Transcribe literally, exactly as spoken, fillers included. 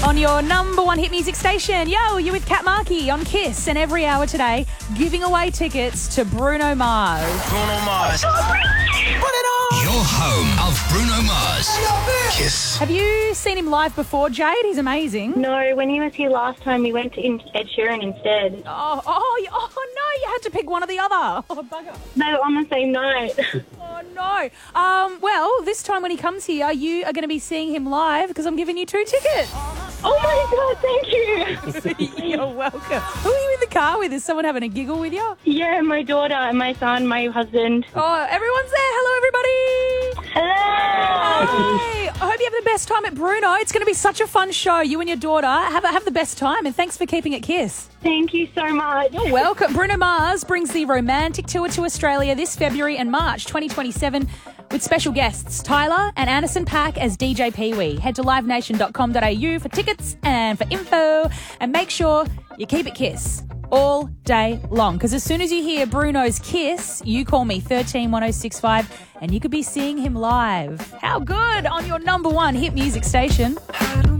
on your number one hit music station. Yo, you're with Kat Markey on Kiss, and every hour today, giving away tickets to Bruno Mars. Bruno Mars. Put it on. Your home of Bruno Mars. Kiss. Have you seen him live before, Jade? He's amazing. No, when he was here last time, we went to Ed Sheeran instead. Oh, oh, oh no, you had to pick one or the other. Oh, bugger. They were on the same night. Oh, no. Um, well, this time when he comes here, you are going to be seeing him live because I'm giving you two tickets. Oh, my God, thank you. You're welcome. Who are you in the car with? Is someone having a giggle with you? Yeah, my daughter and my son, my husband. Oh, everyone's there. Hello, everybody. Hello. Hey, I hope you have the best time at Bruno. It's going to be such a fun show. You and your daughter have, have the best time, and thanks for keeping it Kiss. Thank you so much. You're welcome. Bruno Mars brings the romantic tour to Australia this February and March twenty twenty-seven with special guests Tyler and Anderson .Paak as D J Pee Wee. Head to live nation dot com dot a u for tickets and for info, and make sure you keep it Kiss all day long, because as soon as you hear Bruno's Kiss, you call me thirteen one oh six five and you could be seeing him live. How good on your number one hit music station.